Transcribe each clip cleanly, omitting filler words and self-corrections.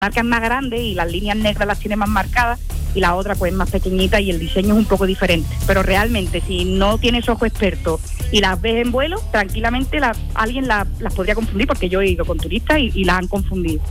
marcas más grandes y las líneas negras las tiene más marcadas, y la otra pues más pequeñita y el diseño es un poco diferente. Pero realmente, si no tienes ojo experto y las ves en vuelo, tranquilamente alguien las podría confundir, porque yo he ido con turistas y las han confundido.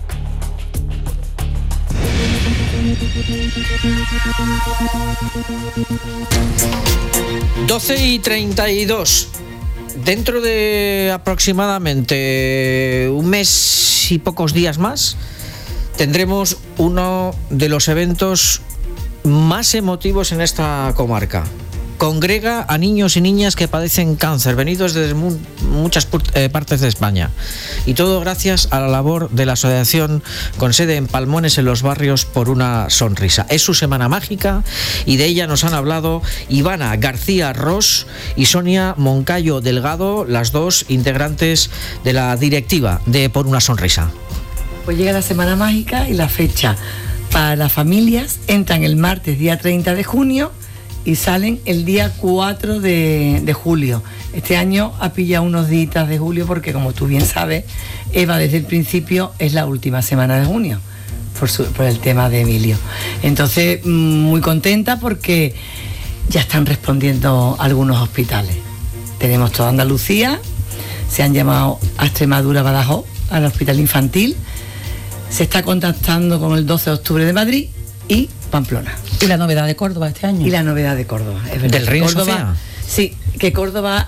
...12:32... Dentro de aproximadamente un mes y pocos días más, tendremos uno de los eventos más emotivos en esta comarca. Congrega a niños y niñas que padecen cáncer, venidos desde muchas partes de España. Y todo gracias a la labor de la asociación con sede en Palmones, en Los Barrios, por una sonrisa. Es su semana mágica y de ella nos han hablado Ivana García Ros y Sonia Moncayo Delgado, las dos integrantes de la directiva de Por una Sonrisa. Pues llega la semana mágica y la fecha para las familias entran el martes día 30 de junio y salen el día 4 de julio. Este año ha pillado unos días de julio porque, como tú bien sabes, Eva desde el principio es la última semana de junio por el tema de Emilio. Entonces, muy contenta porque ya están respondiendo algunos hospitales. Tenemos toda Andalucía, se han llamado a Extremadura, Badajoz, al hospital infantil, se está contactando con el 12 de octubre de Madrid y Pamplona. ¿Y la novedad de Córdoba este año? Y la novedad de Córdoba, es verdad. ¿Del Reino Córdoba, Sofía? Sí, que Córdoba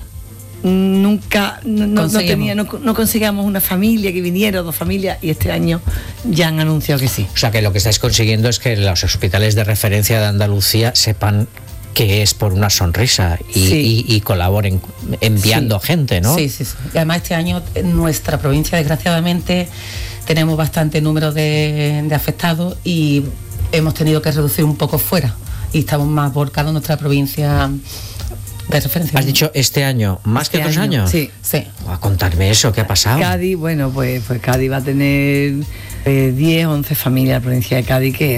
nunca no conseguíamos una familia que viniera, dos familias, y este año ya han anunciado que sí. O sea, que lo que estáis consiguiendo es que los hospitales de referencia de Andalucía sepan que es Por una Sonrisa y colaboren enviando gente, ¿no? Sí. Y además este año en nuestra provincia, desgraciadamente, tenemos bastante número de afectados y hemos tenido que reducir un poco fuera y estamos más volcados en nuestra provincia de referencia. ¿Has dicho este año más que otros años? Sí. A contarme eso, ¿qué ha pasado? Cádiz, bueno, pues Cádiz va a tener 10, 11 familias, la provincia de Cádiz, que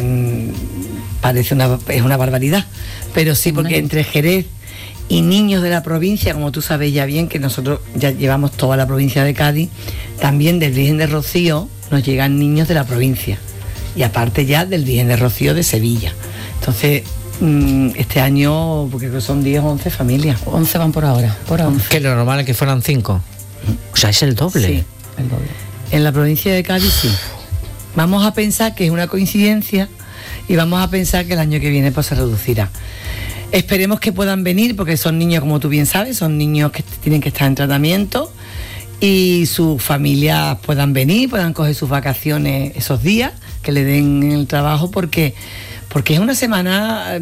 es una barbaridad. Pero sí, porque entre Jerez y niños de la provincia, como tú sabes ya bien, que nosotros ya llevamos toda la provincia de Cádiz, también del Virgen de Rocío nos llegan niños de la provincia. Y aparte ya del Virgen de Rocío de Sevilla. Entonces, este año, porque creo que son 10 o 11 familias. 11 van por ahora. Que lo normal es que fueran 5. O sea, es el doble. Sí, el doble. En la provincia de Cádiz sí. Vamos a pensar que es una coincidencia y vamos a pensar que el año que viene pues se reducirá. Esperemos que puedan venir, porque son niños, como tú bien sabes, son niños que tienen que estar en tratamiento, y sus familias puedan venir, puedan coger sus vacaciones esos días que le den en el trabajo, porque es una semana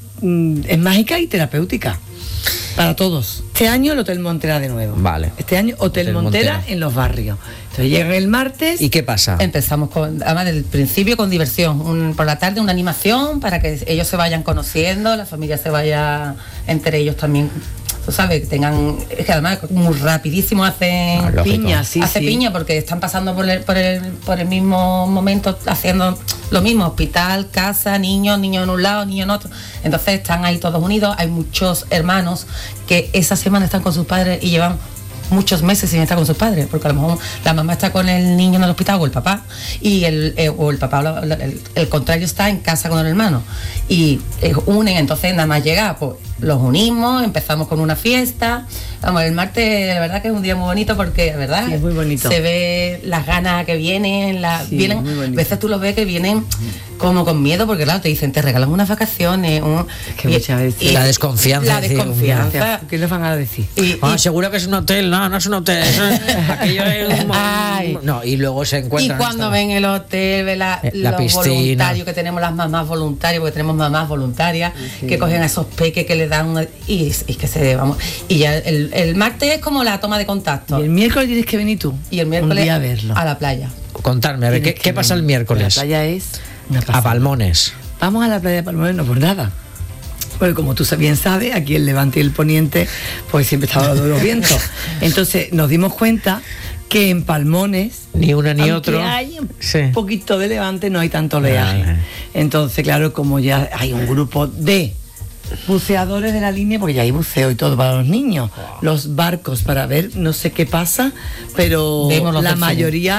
es mágica y terapéutica para todos. Este año el Hotel Montera de nuevo. Vale. Este año Hotel Montera en Los Barrios. Entonces llegan el martes. ¿Y qué pasa? Empezamos además del principio con diversión. Por la tarde una animación para que ellos se vayan conociendo, la familia se vaya entre ellos también. Tú sabes, que tengan, es que además muy rapidísimo hacen piña, piña, porque están pasando por el mismo momento, haciendo lo mismo, hospital, casa, niños en un lado, niños en otro. Entonces están ahí todos unidos. Hay muchos hermanos que esa semana están con sus padres y llevan muchos meses sin estar con sus padres, porque a lo mejor la mamá está con el niño en el hospital o el papá, y el papá el contrario está en casa con el hermano, y unen. Entonces nada más llega, pues los unimos, empezamos con una fiesta. Vamos, el martes la verdad que es un día muy bonito, porque verdad sí, es muy bonito. Se ve las ganas que vienen, vienen, a veces tú los ves que vienen como con miedo, porque claro, te dicen, te regalan unas vacaciones, es que muchas veces la desconfianza. ¿Qué les van a decir? Seguro que es un hotel. No es un hotel, aquello es no, y luego se encuentran. Y cuando ven el hotel, ven los piscina, voluntarios que tenemos, las mamás voluntarias, porque tenemos mamás voluntarias que cogen a esos peques que le dan y que se vamos. Y ya el martes es como la toma de contacto. Y el miércoles tienes que venir tú. Y el miércoles un día a verlo. A la playa. Contarme, a ver, ¿qué pasa el miércoles? La playa es a Palmones. Vamos a la playa de Palmones, no por nada. Porque como tú bien sabes, aquí el Levante y el Poniente, pues siempre estaba de los vientos. Entonces nos dimos cuenta que en Palmones, ni una ni otro, hay un poquito de levante, no hay tanto oleaje. Entonces, claro, como ya hay un grupo de buceadores de la línea, porque ya hay buceo y todo para los niños, los barcos para ver, no sé qué pasa, pero la mayoría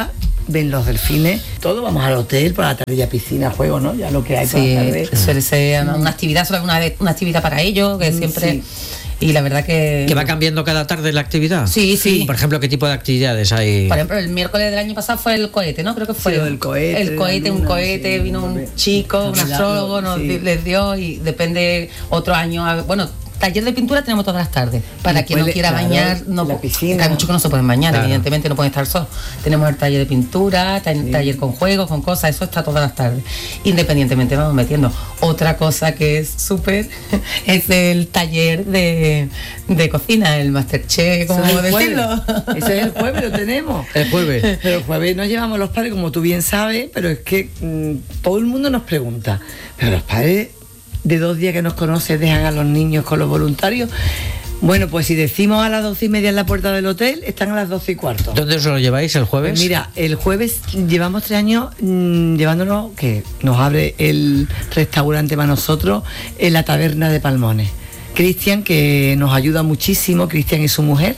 ven los delfines, todo, vamos al hotel, por la tarde ya piscina, juego, ¿no? Ya lo que hay por Sí, la tarde. suele ser una actividad, solo una actividad para ellos, que siempre... Sí. Y la verdad que ¿Que va cambiando cada tarde la actividad? Sí, sí. Por ejemplo, ¿qué tipo de actividades hay? Por ejemplo, el miércoles del año pasado fue el cohete, ¿no? Creo que fue Sí, el cohete, el cohete, la un luna, cohete, sí, vino un sí. chico, un Sí. astrólogo, les dio, y depende otro año, bueno, taller de pintura tenemos todas las tardes, para quien no después, quiera claro, bañar, no, la piscina. hay muchos que no se pueden bañar, Claro. evidentemente no pueden estar solos. Tenemos el taller de pintura, taller con juegos, con cosas, eso está todas las tardes. Independientemente vamos metiendo. Otra cosa que es súper es el taller de cocina, el Masterchef, como Eso es el decirlo. jueves. Ese es el jueves, lo tenemos. El jueves. Pero el jueves nos llevamos los padres, como tú bien sabes, pero es que todo el mundo nos pregunta, pero los padres de 2 días que nos conocen dejan a los niños con los voluntarios. Bueno, pues si decimos a las 12:30 en la puerta del hotel, están a las 12:15. ¿Dónde os lo lleváis el jueves? Pues mira, el jueves llevamos 3 años llevándonos, que nos abre el restaurante para nosotros, en la taberna de Palmones. Cristian, que nos ayuda muchísimo, Cristian y su mujer,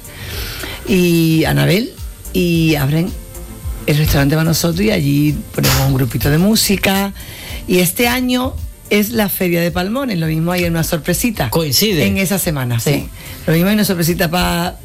y Anabel, y abren el restaurante para nosotros y allí ponemos un grupito de música. Y este año es la Feria de Palmones, lo mismo hay una sorpresita. Coincide. En esa semana, sí. Sí. Lo mismo hay una sorpresita para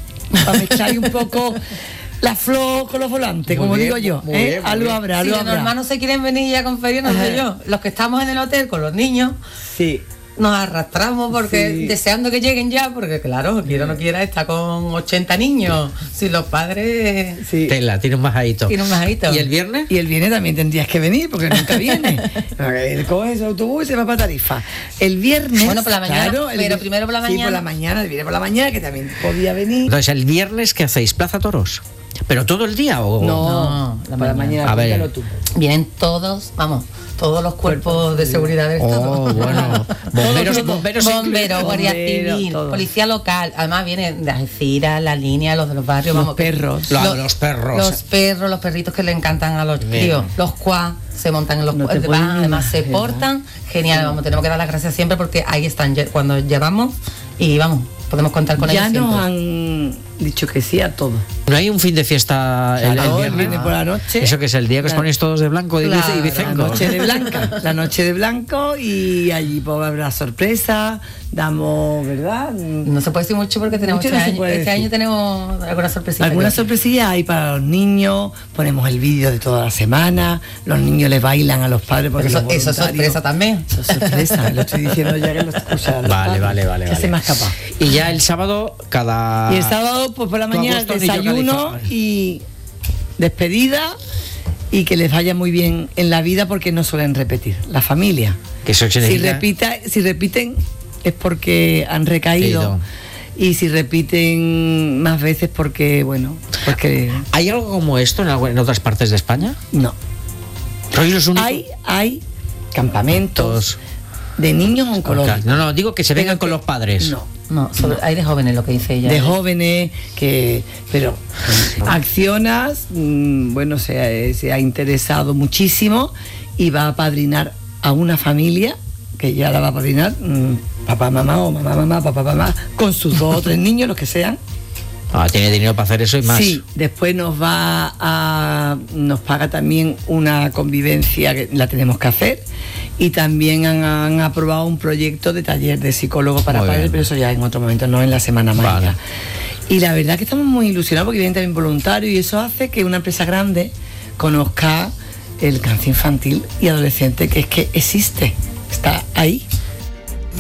mezclar un poco la flor con los volantes, Muy como bien, digo yo. muy bien, muy Algo bien. habrá, Si algo los habrá. hermanos se quieren venir ya con feria, no sé yo. Los que estamos en el hotel con los niños, Sí. nos arrastramos porque Sí. deseando que lleguen ya, porque claro, quiera o no quiera, está con 80 niños. Si los padres Sí. Tela, tiene un majadito. tienen un majadito. ¿Y el viernes? Y el viernes también tendrías que venir, porque nunca viene. Él coge ese autobús y se va para Tarifa. El viernes. Bueno, por la mañana, claro, pero primero por la Sí, mañana. por la mañana, el viernes por la mañana, que también podía venir. Entonces, ¿el viernes qué hacéis? ¿Plaza Toros? ¿Pero todo el día o...? No, la por la mañana. mañana, A ver. cuéntalo tú. Vienen todos, vamos, todos los cuerpos de seguridad del Estado. Oh, bueno. Bomberos, bomberos. Bomberos, Guardia Bomberos, Civil, todo. policía local. Además vienen de Algeciras, la línea, los de los barrios, Los vamos, que- perros. Los perros. Los perros, los perritos que le encantan a los Bien. críos. Los cuas se montan en los No te cuas, puedes además se imaginar. portan. Genial, vamos, tenemos que dar las gracias siempre porque ahí están cuando llevamos y vamos, podemos contar con Ya ellos nos siempre. han dicho que sí a todo. ¿No hay un fin de fiesta el Claro, el viernes? viernes por la noche. ¿Eso que es el día que os Claro. ponéis todos de blanco y Claro, y La bicenco? noche de blanca, la noche de blanco, y allí pues habrá sorpresa, damos, ¿verdad? No se puede decir mucho porque tenemos Mucho no se puede este decir. año tenemos alguna sorpresita. Alguna sorpresilla hay para los niños, ponemos el vídeo de toda la semana, los niños le bailan a los padres porque Eso los es voluntarios- sorpresa también. Eso es sorpresa, lo estoy diciendo ya que lo escuchan. Vale, vale, vale. Que vale. se me ha escapado. Y ya el sábado, cada... Y el sábado, pues por la Tu mañana, agosto ni yo desayuno California. y despedida, y que les vaya muy bien en la vida porque no suelen repetir. La familia. Que eso Si significa... si repiten es porque han recaído. Ido. Y si repiten más veces porque, bueno, porque ¿Hay algo como esto en otras partes de España? no. ¿Sois los únicos? Hay campamentos de niños oncológicos. No, digo que se vengan con los padres. No. No, hay de jóvenes lo que dice ella. De jóvenes pero Accionas, bueno, se ha interesado muchísimo y va a apadrinar a una familia que ya la va a apadrinar papá, mamá o mamá, papá, mamá, con sus 2 o 3 niños, los que sean. Ah, tiene dinero para hacer eso y más. Sí, después nos paga también una convivencia que la tenemos que hacer, y también han aprobado un proyecto de taller de psicólogo para Muy padres, bien. pero eso ya en otro momento, no en la semana mágica. Vale. Y la verdad que estamos muy ilusionados porque vienen también voluntarios y eso hace que una empresa grande conozca el cáncer infantil y adolescente, que es que existe, está ahí.